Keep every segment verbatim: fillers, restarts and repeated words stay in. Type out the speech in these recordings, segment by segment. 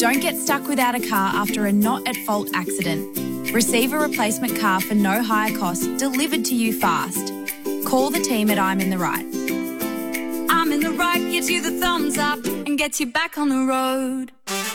Don't get stuck without a car after a not-at-fault accident. Receive a replacement car for no higher cost delivered to you fast. Call the team at I'm in the Right. I'm in the Right gives you the thumbs up and gets you back on the road.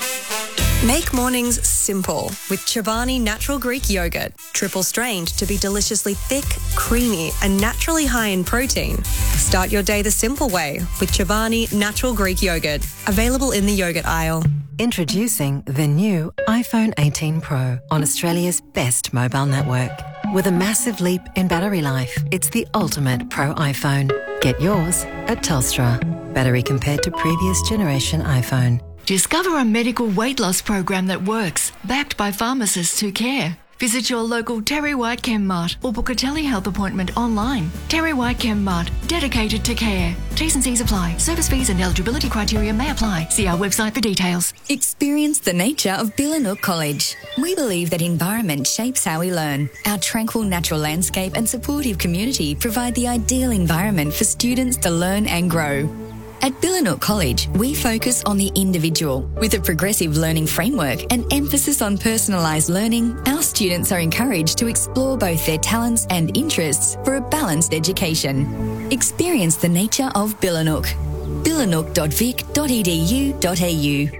Make mornings simple with Chobani Natural Greek Yogurt. Triple strained to be deliciously thick, creamy and naturally high in protein. Start your day the simple way with Chobani Natural Greek Yogurt. Available in the yogurt aisle. Introducing the new iPhone eighteen Pro on Australia's best mobile network. With a massive leap in battery life, it's the ultimate Pro iPhone. Get yours at Telstra. Battery compared to previous generation iPhone. Discover a medical weight loss program that works, backed by pharmacists who care. Visit your local Terry White ChemMart or book a telehealth appointment online. Terry White ChemMart, dedicated to care. T's and C's apply. Service fees and eligibility criteria may apply. See our website for details. Experience the nature of Billanook College. We believe that environment shapes how we learn. Our tranquil natural landscape and supportive community provide the ideal environment for students to learn and grow. At Billanook College, we focus on the individual. With a progressive learning framework and emphasis on personalised learning, our students are encouraged to explore both their talents and interests for a balanced education. Experience the nature of Billanook. billanook dot vic dot e d u dot a u.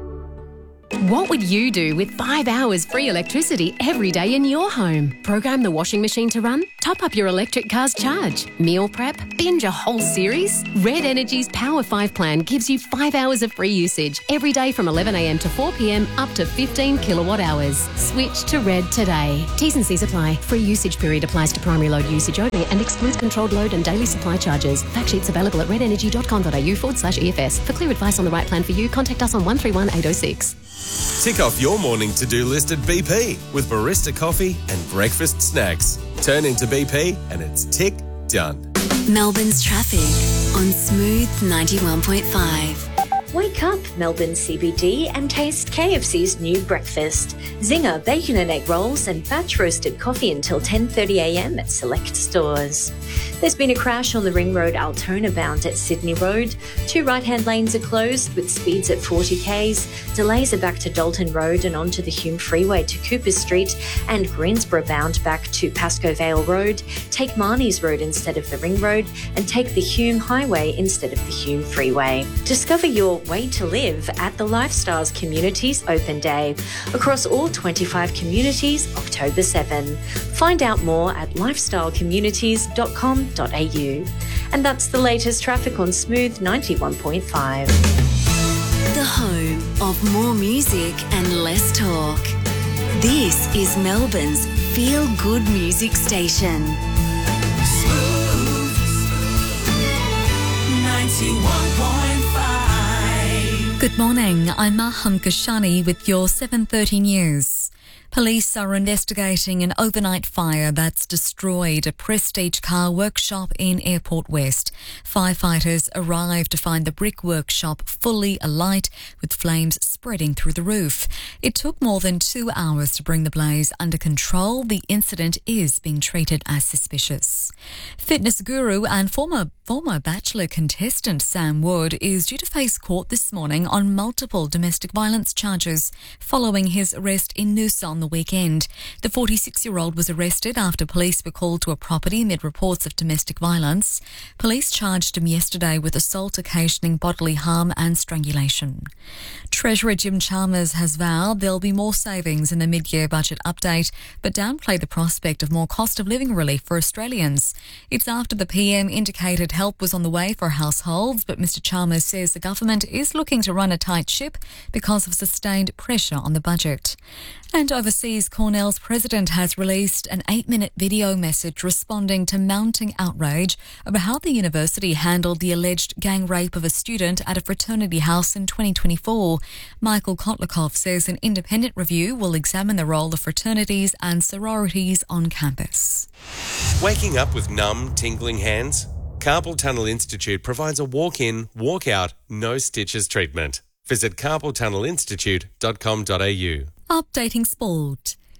What would you do with five hours free electricity every day in your home? Program the washing machine to run? Top up your electric car's charge? Meal prep? Binge a whole series? Red Energy's Power five plan gives you five hours of free usage every day from eleven a m to four p m up to fifteen kilowatt hours. Switch to Red today. T's and C's apply. Free usage period applies to primary load usage only and excludes controlled load and daily supply charges. Fact sheets available at red energy dot com dot a u forward slash E F S. For clear advice on the right plan for you, contact us on one three one eight oh six. Tick off your morning to-do list at B P with barista coffee and breakfast snacks. Turn into B P and it's tick done. Melbourne's traffic on Smooth ninety-one point five. Wake up, Melbourne C B D, and taste K F C's new breakfast. Zinger bacon and egg rolls and batch roasted coffee until ten thirty a m at select stores. There's been a crash on the Ring Road Altona bound at Sydney Road. Two right-hand lanes are closed with speeds at forty k's. Delays are back to Dalton Road and onto the Hume Freeway to Cooper Street, and Greensborough bound back to Pascoe Vale Road. Take Marnie's Road instead of the Ring Road and take the Hume Highway instead of the Hume Freeway. Discover your way to live at the Lifestyles Communities Open Day. Across all twenty-five communities, October seventh. Find out more at lifestyle communities dot com dot a u. And that's the latest traffic on Smooth ninety-one point five. The home of more music and less talk. This is Melbourne's feel-good music station. Smooth ninety-one point five. Good morning, I'm Maham Kashani with your seven thirty news. Police are investigating an overnight fire that's destroyed a Prestige car workshop in Airport West. Firefighters arrived to find the brick workshop fully alight with flames spreading through the roof. It took more than two hours to bring the blaze under control. The incident is being treated as suspicious. Fitness guru and former former Bachelor contestant Sam Wood is due to face court this morning on multiple domestic violence charges following his arrest in Noosa on the weekend. The forty-six-year-old was arrested after police were called to a property amid reports of domestic violence. Police charged him yesterday with assault occasioning bodily harm and strangulation. Treasurer Jim Chalmers has vowed there'll be more savings in the mid-year budget update, but downplayed the prospect of more cost of living relief for Australians. It's after the P M indicated help was on the way for households, but Mr Chalmers says the government is looking to run a tight ship because of sustained pressure on the budget. And overseas, Cornell's president has released an eight-minute video message responding to mounting outrage over how the university handled the alleged gang rape of a student at a fraternity house in twenty twenty-four. Michael Kotlikov says an independent review will examine the role of fraternities and sororities on campus. Waking up with numb, tingling hands? Carpal Tunnel Institute provides a walk-in, walk-out, no stitches treatment. Visit carpal tunnel institute dot com dot a u. Updating sport.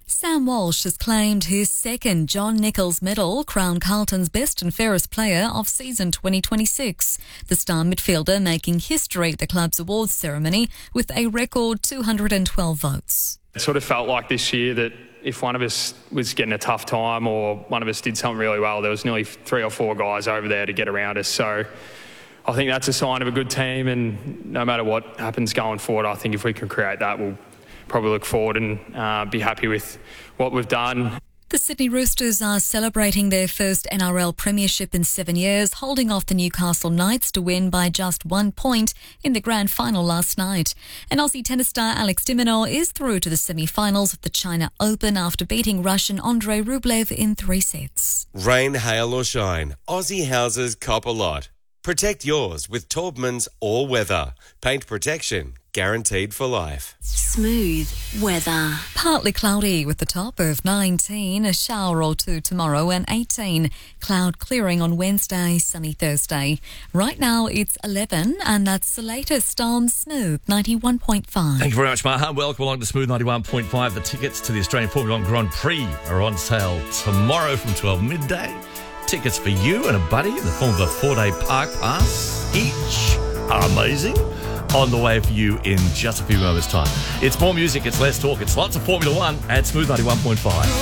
Sam Walsh has claimed his second John Nichols medal, crowned Carlton's best and fairest player of season twenty twenty-six. The star midfielder making history at the club's awards ceremony with a record two hundred twelve votes. It sort of felt like this year that if one of us was getting a tough time or one of us did something really well, there was nearly three or four guys over there to get around us. So I think that's a sign of a good team, and no matter what happens going forward, I think if we can create that, we'll probably look forward and uh, be happy with what we've done. The Sydney Roosters are celebrating their first N R L premiership in seven years, holding off the Newcastle Knights to win by just one point in the grand final last night. And Aussie tennis star Alex de Minaur is through to the semi-finals of the China Open after beating Russian Andrei Rublev in three sets. Rain, hail or shine, Aussie houses cop a lot. Protect yours with Taubman's All Weather. Paint protection guaranteed for life. Smooth weather. Partly cloudy with the top of nineteen, a shower or two tomorrow, and eighteen. Cloud clearing on Wednesday, sunny Thursday. Right now it's eleven, and that's the latest on Smooth ninety-one point five. Thank you very much, Maha. Welcome along to Smooth ninety-one point five. The tickets to the Australian Formula One Grand Prix are on sale tomorrow from twelve midday. Tickets for you and a buddy in the form of a four-day park pass each are amazing. On the way for you in just a few moments' time. It's more music, it's less talk, it's lots of Formula One at Smooth ninety-one point five.